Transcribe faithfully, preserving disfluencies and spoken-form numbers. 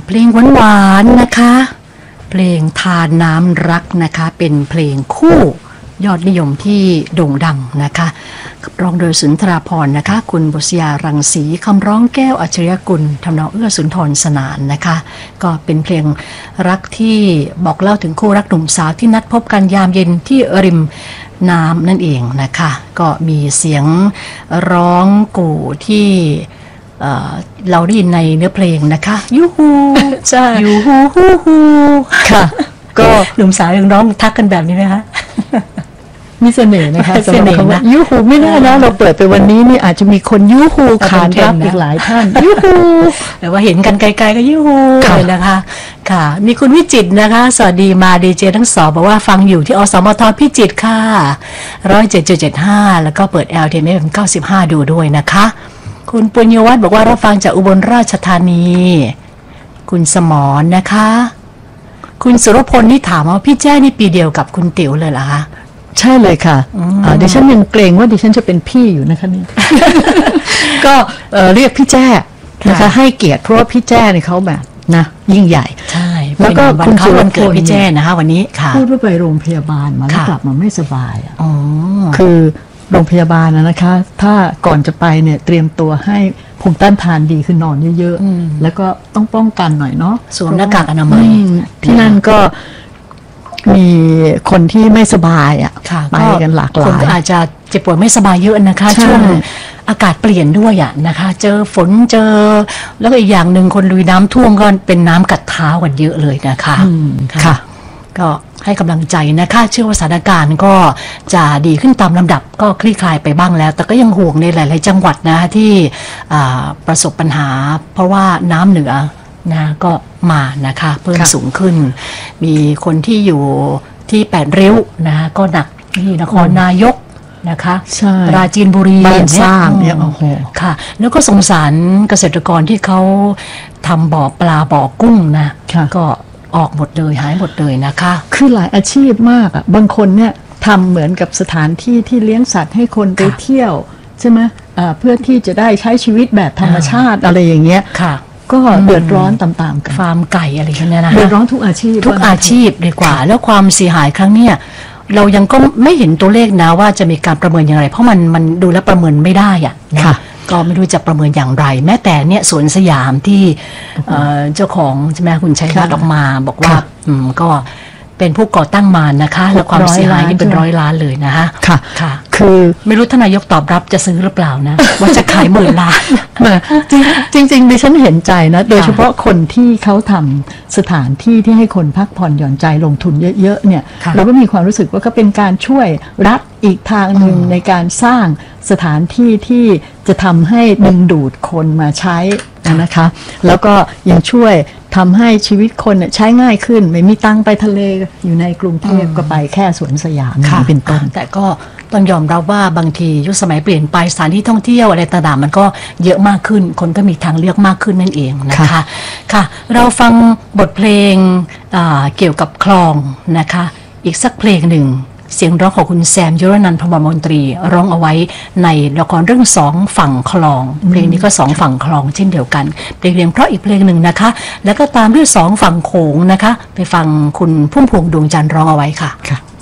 เพลงหวานๆนะคะเพลงทานน้ำรักนะคะเป็นเพลงคู่ยอดนิยมที่โด่งดังนะคะร้องโดยสุนทราภรณ์นะคะคุณบุษยารังสีคำร้องแก้วอัจฉริยกุลทำนองเอื้อสุนทรสนานนะคะก็เป็นเพลงรักที่บอกเล่าถึงคู่รักหนุ่มสาวที่นัดพบกันยามเย็นที่ริมน้ำนั่นเองนะคะก็มีเสียงร้องกู่ที่เอ่อเราได้ยินในเนื้อเพลงนะคะยูฮูใช่ยูฮูฮูฮูค่ะก็หนุ่มสาวยังร้องทักกันแบบนี้ไหมคะมีเสน่ห์นะคะสำหรับคำว่ายูฮูไม่แน่นะเราเปิดไปวันนี้นี่อาจจะมีคนยูฮูขานรับอีกหลายท่านยูฮูแต่ว่าเห็นกันไกลๆก็ยูฮูเลยนะคะค่ะมีคุณวิจิตรนะคะสวัสดีมาดีเจทั้งสองบอกว่าฟังอยู่ที่อสมทพิจิตรค่ะร้อยเจ็ดจุดเจ็ดห้าแล้วก็เปิด แอล ที เอ็ม เอฟ เก้าสิบห้าดูด้วยนะคะคุณปุญญวัฒน์บอกว่ารับฟังจากอุบลราชธานีคุณสมรนะคะคุณสุรพลนี่ถามว่าพี่แจ้นี่ปีเดียวกับคุณติ๋วเลยเหรอคะใช่เลยค่ะดิฉันยังเกรงว่าดิฉันจะเป็นพี่อยู่นะคะนี่ ก็เรียกพี่แจ้นะคะให้เกียรติเพราะว่าพี่แจ้เนี่ยเขาแบบนะยิ่งใหญ่ใช่แล้วก็คุณสุรพลพี่แจ้นะคะวันนี้ค่ะพูดว่าไปโรงพยาบาลมาแล้วกลับมาไม่สบายอ่ะคือโรงพยาบาลนะคะถ้าก่อนจะไปเนี่ยเตรียมตัวให้ภูมิต้านทานดีคือนอนเยอะๆแล้วก็ต้องป้องกันหน่อยเนาะสวมหน้ากากอนามัยที่นั่นก็มีคนที่ไม่สบายอ่ะไปกันหลากหลายคนอาจจะเจ็บป่วยไม่สบายเยอะนะคะช่วงอากาศเปลี่ยนด้วยอ่ะนะคะเจอฝนเจอแล้วก็อีกอย่างหนึ่งคนลุยน้ำท่วมก็เป็นน้ำกัดเท้ากันเยอะเลยนะคะค่ะก็ให้กำลังใจนะคะเชื่อว่าสถานการณ์ก็จะดีขึ้นตามลำดับก็คลี่คลายไปบ้างแล้วแต่ก็ยังห่วงในหลายๆจังหวัดนะที่ประสบปัญหาเพราะว่าน้ำเหนือนะก็มานะคะเพิ่มสูงขึ้นมีคนที่อยู่ที่แปดริ้วนะก็หนักที่นครนายกนะคะปราจีนบุรีบ้านสร้างเนี่ยโอ้โหค่ะแล้วก็สงสารเกษตรกรที่เขาทำบ่อปลาบ่อกุ้งนะก็ออกหมดเลยหายหมดเลยนะคะคือหลายอาชีพมากอ่ะบางคนเนี่ยทำเหมือนกับสถานที่ที่เลี้ยงสัตว์ให้คนไปเที่ยวใช่ไหมเพื่อที่จะได้ใช้ชีวิตแบบธรรมชาติอะไรอย่างเงี้ยก็เดือดร้อนตามๆกันฟาร์มไก่อะไรอย่างเงี้ยนะเดือดร้อนทุกอาชีพทุกอาชีพดีกว่าแล้วความเสียหายครั้งเนี้ยเรายังก็ไม่เห็นตัวเลขนะว่าจะมีการประเมินอย่างไรเพราะมันมันดูแล้วประเมินไม่ได้อ่ะนะก็ไม่รู้จะประเมินอย่างไรแม้แต่เนี่ยสวนสยามที่เจ้าของใช่ไหมคุณชัยวัฒน์ออกมาบอกว่าก็เป็นผู้ก่อตั้งมานะคะแล้วความเสียหายที่เป็นร้อยล้านเลยนะฮะค่ะค่ะคือไม่รู้ทนายกตอบรับจะซื้อหรือเปล่านะว่าจะขายหมื่นล้านจริงจริงดิฉันเห็นใจนะโดยเฉพาะคนที่เขาทำสถานที่ที่ให้คนพักผ่อนหย่อนใจลงทุนเยอะๆเนี่ยเราก็มีความรู้สึกว่าก็เป็นการช่วยรัฐอีกทางหนึ่งในการสร้างสถานที่ที่จะทำให้ดึงดูดคนมาใช้นะคะแล้วก็ยังช่วยทำให้ชีวิตคนใช้ง่ายขึ้นไม่มีตังไปทะเลอยู่ในกรุงเทพก็ไปแค่สวนสยามเป็นต้นแต่ก็ต้องยอมรับว่าบางทียุคสมัยเปลี่ยนไปสถานที่ท่องเที่ยวอะไรต่างๆมันก็เยอะมากขึ้นคนก็มีทางเลือกมากขึ้นนั่นเองนะคะค่ะเราฟังบทเพลงเกี่ยวกับคลองนะคะอีกสักเพลงหนึ่งเสียงร้องของคุณแซมยุรนันท์พรหมมนตรีร้องเอาไว้ในละครเรื่องสองฝั่งคลองเพลงนี้ก็สองฝั่งคลองเช่นเดียวกันเพลงเรียงเพราะอีกเพลงหนึ่งนะคะแล้วก็ตามด้วยสองฝั่งโขงนะคะไปฟังคุณพุ่มพวงดวงจันทร์ร้องเอาไว้ค่ะ